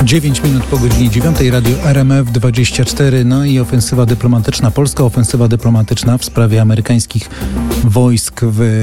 9 minut po godzinie 9, Radio RMF24, no i ofensywa dyplomatyczna, polska ofensywa dyplomatyczna w sprawie amerykańskich wojsk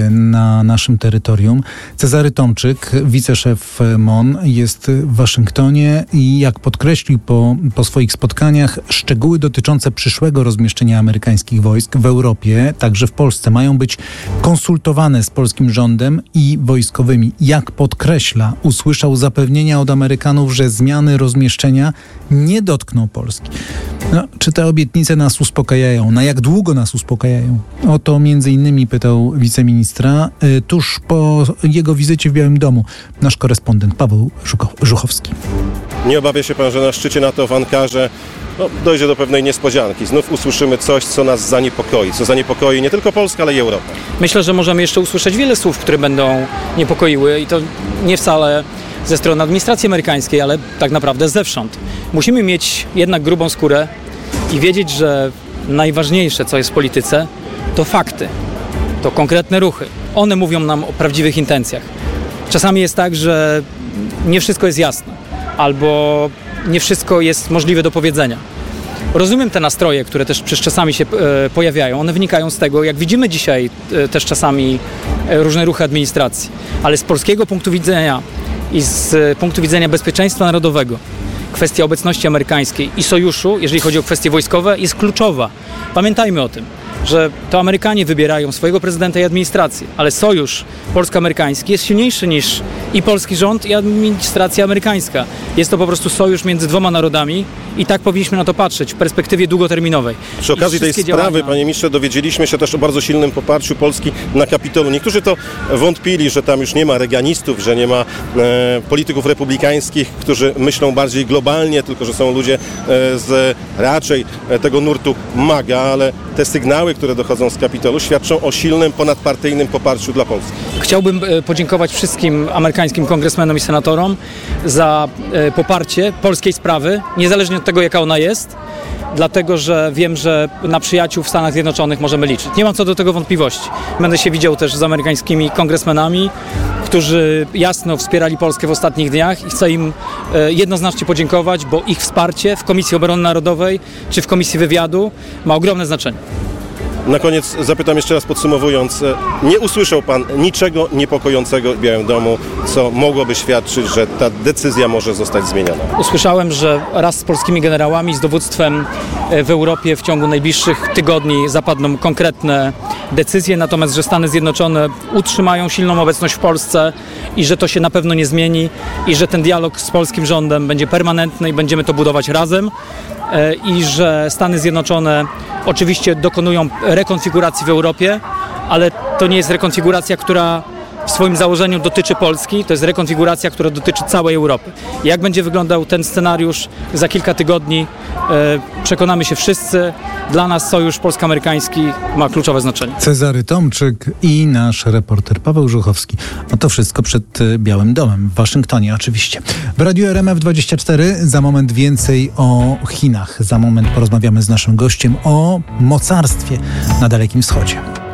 na naszym terytorium. Cezary Tomczyk, wiceszef MON, jest w Waszyngtonie i jak podkreślił po swoich spotkaniach, szczegóły dotyczące przyszłego rozmieszczenia amerykańskich wojsk w Europie, także w Polsce, mają być konsultowane z polskim rządem i wojskowymi. Jak podkreśla, usłyszał zapewnienia od Amerykanów, że zmiany rozmieszczenia nie dotkną Polski. No, czy te obietnice nas uspokajają? Na jak długo nas uspokajają? O to między innymi pytał wiceministra tuż po jego wizycie w Białym Domu nasz korespondent Paweł Żuchowski. Nie obawia się pan, że na szczycie NATO w Ankarze dojdzie do pewnej niespodzianki. Znów usłyszymy coś, co nas zaniepokoi. Co zaniepokoi nie tylko Polskę, ale i Europę. Myślę, że możemy jeszcze usłyszeć wiele słów, które będą niepokoiły i to nie wcale ze strony administracji amerykańskiej, ale tak naprawdę zewsząd. Musimy mieć jednak grubą skórę i wiedzieć, że najważniejsze, co jest w polityce, to fakty, to konkretne ruchy. One mówią nam o prawdziwych intencjach. Czasami jest tak, że nie wszystko jest jasne, albo nie wszystko jest możliwe do powiedzenia. Rozumiem te nastroje, które też przez czasami się pojawiają. One wynikają z tego, jak widzimy dzisiaj też czasami różne ruchy administracji. Ale z polskiego punktu widzenia i z punktu widzenia bezpieczeństwa narodowego kwestia obecności amerykańskiej i sojuszu, jeżeli chodzi o kwestie wojskowe, jest kluczowa. Pamiętajmy o tym, że to Amerykanie wybierają swojego prezydenta i administrację, ale sojusz polsko-amerykański jest silniejszy niż i polski rząd, i administracja amerykańska. Jest to po prostu sojusz między dwoma narodami i tak powinniśmy na to patrzeć w perspektywie długoterminowej. Przy okazji tej sprawy, panie ministrze, dowiedzieliśmy się też o bardzo silnym poparciu Polski na Kapitolu. Niektórzy to wątpili, że tam już nie ma reganistów, że nie ma polityków republikańskich, którzy myślą bardziej globalnie, tylko że są ludzie z raczej tego nurtu MAGA, ale te sygnały, które dochodzą z Kapitolu, świadczą o silnym, ponadpartyjnym poparciu dla Polski. Chciałbym podziękować wszystkim amerykańskim kongresmenom i senatorom za poparcie polskiej sprawy, niezależnie od tego, jaka ona jest, dlatego że wiem, że na przyjaciół w Stanach Zjednoczonych możemy liczyć. Nie mam co do tego wątpliwości. Będę się widział też z amerykańskimi kongresmenami, którzy jasno wspierali Polskę w ostatnich dniach i chcę im jednoznacznie podziękować, bo ich wsparcie w Komisji Obrony Narodowej czy w Komisji Wywiadu ma ogromne znaczenie. Na koniec zapytam jeszcze raz, podsumowując, nie usłyszał pan niczego niepokojącego w Białym Domu, co mogłoby świadczyć, że ta decyzja może zostać zmieniona? Usłyszałem, że raz z polskimi generałami, z dowództwem w Europie w ciągu najbliższych tygodni zapadną konkretne decyzje, natomiast że Stany Zjednoczone utrzymają silną obecność w Polsce i że to się na pewno nie zmieni i że ten dialog z polskim rządem będzie permanentny i będziemy to budować razem. I że Stany Zjednoczone oczywiście dokonują rekonfiguracji w Europie, ale to nie jest rekonfiguracja, która w swoim założeniu dotyczy Polski, to jest rekonfiguracja, która dotyczy całej Europy. Jak będzie wyglądał ten scenariusz za kilka tygodni, przekonamy się wszyscy. Dla nas sojusz polsko-amerykański ma kluczowe znaczenie. Cezary Tomczyk i nasz reporter Paweł Żuchowski. A to wszystko przed Białym Domem w Waszyngtonie oczywiście. W Radiu RMF24 za moment więcej o Chinach. Za moment porozmawiamy z naszym gościem o mocarstwie na Dalekim Wschodzie.